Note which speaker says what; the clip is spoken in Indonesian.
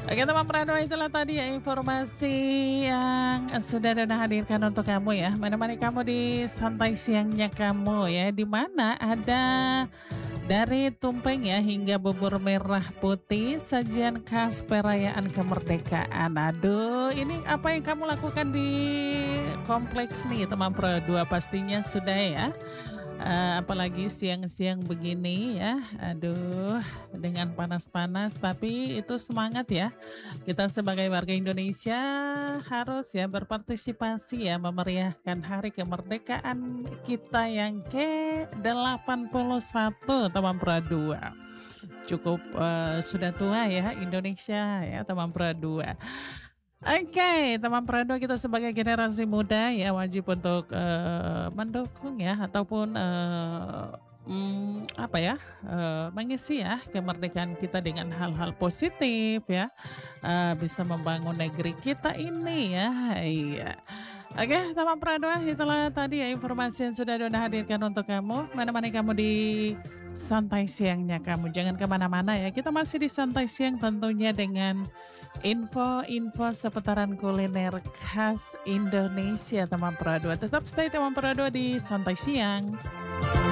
Speaker 1: Oke teman Prado, itulah tadi ya informasi yang sudah Dona hadirkan untuk kamu ya, menemani kamu di santai siangnya kamu ya, di mana ada dari tumpeng ya hingga bubur merah putih, sajian khas perayaan kemerdekaan. Aduh, ini apa yang kamu lakukan di kompleks nih teman Pro 2 pastinya sudah ya. Apalagi siang-siang begini ya, aduh dengan panas-panas tapi itu semangat ya. Kita sebagai warga Indonesia harus ya berpartisipasi ya memeriahkan hari kemerdekaan kita yang ke-81 teman Pro 2. Cukup sudah tua ya Indonesia ya teman Pro 2. Oke, teman Prado, kita sebagai generasi muda ya wajib untuk mendukung ya ataupun apa ya, mengisi ya kemerdekaan kita dengan hal-hal positif ya, bisa membangun negeri kita ini ya. Iya. Oke, teman Prado, itulah tadi ya informasi yang sudah Dona hadirkan untuk kamu, menemani kamu di santai siangnya kamu. Jangan kemana-mana ya, kita masih di santai siang tentunya dengan info-info seputaran kuliner khas Indonesia teman Pro 2. Tetap stay teman Pro 2 di Santai Siang.